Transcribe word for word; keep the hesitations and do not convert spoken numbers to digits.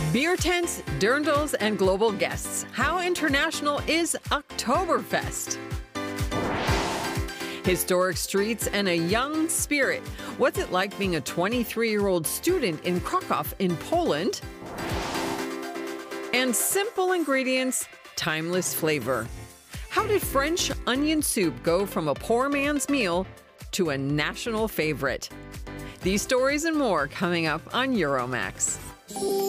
Beer tents, dirndls, and global guests. How international is Oktoberfest? Historic streets and a young spirit. What's it like being a twenty-three-year-old student in Krakow in Poland? And simple ingredients, timeless flavor. How did French onion soup go from a poor man's meal to a national favorite? These stories and more coming up on Euromax.